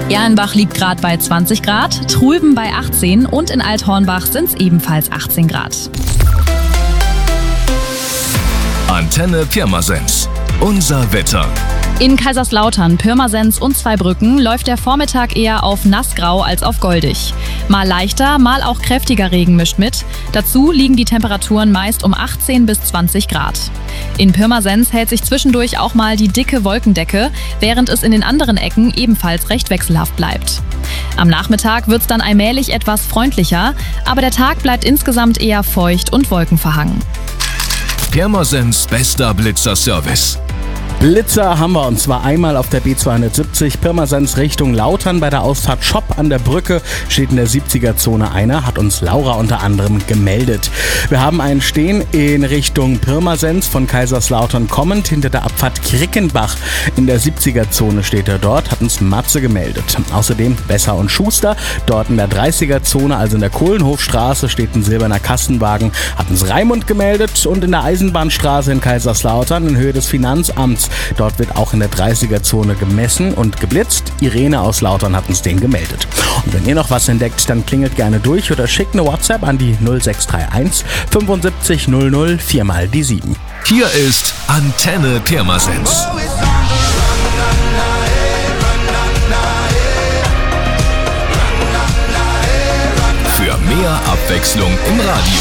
Erlenbach liegt gerade bei 20 Grad, Trulben bei 18 und in Althornbach sind es ebenfalls 18 Grad. Antenne Pirmasens. Unser Wetter. In Kaiserslautern, Pirmasens und Zweibrücken läuft der Vormittag eher auf nassgrau als auf goldig. Mal leichter, mal auch kräftiger Regen mischt mit. Dazu liegen die Temperaturen meist um 18 bis 20 Grad. In Pirmasens hält sich zwischendurch auch mal die dicke Wolkendecke, während es in den anderen Ecken ebenfalls recht wechselhaft bleibt. Am Nachmittag wird es dann allmählich etwas freundlicher, aber der Tag bleibt insgesamt eher feucht und wolkenverhangen. Pirmasens bester Blitzer-Service. Blitzer haben wir, und zwar einmal auf der B270 Pirmasens Richtung Lautern. Bei der Ausfahrt Schopp an der Brücke steht in der 70er-Zone einer, hat uns Laura unter anderem gemeldet. Wir haben einen stehen in Richtung Pirmasens von Kaiserslautern kommend, hinter der Abfahrt Krickenbach. In der 70er-Zone steht er dort, hat uns Matze gemeldet. Außerdem Besser und Schuster, dort in der 30er-Zone, also in der Kohlenhofstraße, steht ein silberner Kastenwagen, hat uns Raimund gemeldet. Und in der Eisenbahnstraße in Kaiserslautern in Höhe des Finanzamts, dort wird auch in der 30er-Zone gemessen und geblitzt. Irene aus Lautern hat uns den gemeldet. Und wenn ihr noch was entdeckt, dann klingelt gerne durch oder schickt eine WhatsApp an die 0631 75 00 4 mal die 7. Hier ist Antenne Pirmasens. Für mehr Abwechslung im Radio.